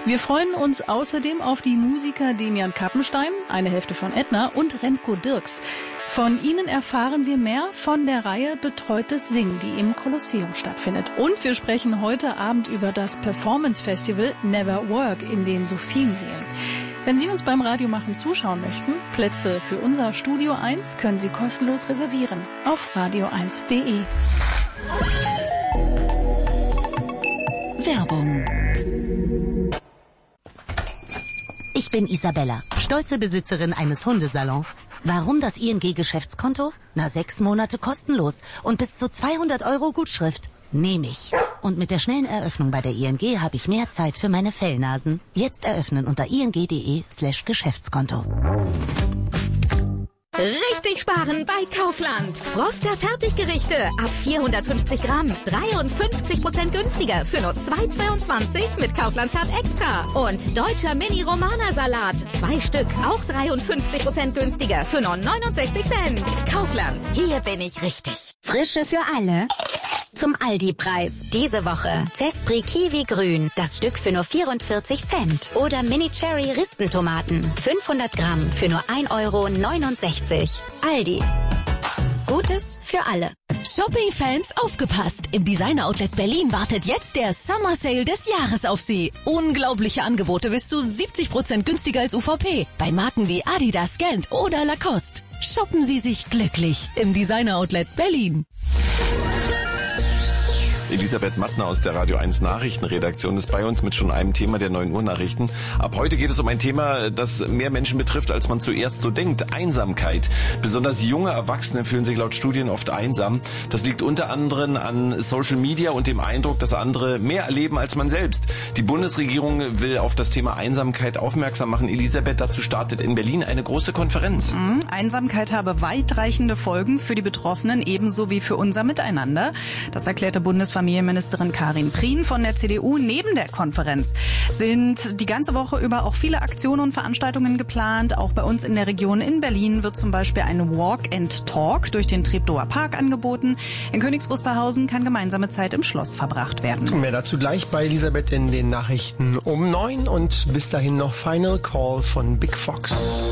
Wir freuen uns außerdem auf die Musiker Demian Kappenstein, eine Hälfte von Edna, und Remco Dirks. Von ihnen erfahren wir mehr von der Reihe Betreutes Singen, die im Kolosseum stattfindet. Und wir sprechen heute Abend über das Performance-Festival Never Work in den Sophienseelen. Wenn Sie uns beim Radiomachen zuschauen möchten, Plätze für unser Studio 1 können Sie kostenlos reservieren auf radio1.de. Werbung. Ich bin Isabella, stolze Besitzerin eines Hundesalons. Warum das ING-Geschäftskonto? 6 Monate kostenlos und bis zu 200 € Gutschrift. Nehme ich. Und mit der schnellen Eröffnung bei der ING habe ich mehr Zeit für meine Fellnasen. Jetzt eröffnen unter ing.de/Geschäftskonto. Richtig sparen bei Kaufland. Froster Fertiggerichte ab 450 Gramm. 53% günstiger für nur 2,22 mit Kaufland Card Extra. Und deutscher Mini-Romana-Salat. 2 Stück, auch 53% günstiger für nur 69 Cent. Kaufland. Hier bin ich richtig. Frische für alle. Zum Aldi-Preis. Diese Woche Zespri Kiwi Grün, das Stück für nur 44 Cent. Oder Mini Cherry Rispentomaten, 500 Gramm für nur 1,69 €. Aldi. Gutes für alle. Shopping-Fans, aufgepasst! Im Designer-Outlet Berlin wartet jetzt der Summer Sale des Jahres auf Sie. Unglaubliche Angebote bis zu 70% günstiger als UVP. Bei Marken wie Adidas, Gant oder Lacoste. Shoppen Sie sich glücklich im Designer-Outlet Berlin. Elisabeth Mattner aus der Radio 1 Nachrichtenredaktion ist bei uns mit schon einem Thema der 9 Uhr Nachrichten. Ab heute geht es um ein Thema, das mehr Menschen betrifft, als man zuerst so denkt. Einsamkeit. Besonders junge Erwachsene fühlen sich laut Studien oft einsam. Das liegt unter anderem an Social Media und dem Eindruck, dass andere mehr erleben als man selbst. Die Bundesregierung will auf das Thema Einsamkeit aufmerksam machen. Elisabeth, dazu startet in Berlin eine große Konferenz. Einsamkeit habe weitreichende Folgen für die Betroffenen, ebenso wie für unser Miteinander. Das erklärte Bundesfamilienministerin Karin Prien von der CDU. Neben der Konferenz sind die ganze Woche über auch viele Aktionen und Veranstaltungen geplant. Auch bei uns in der Region in Berlin wird zum Beispiel ein Walk and Talk durch den Treptower Park angeboten. In Königs Wusterhausen kann gemeinsame Zeit im Schloss verbracht werden. Mehr dazu gleich bei Elisabeth in den Nachrichten um 9 und bis dahin noch Final Call von Big Fox.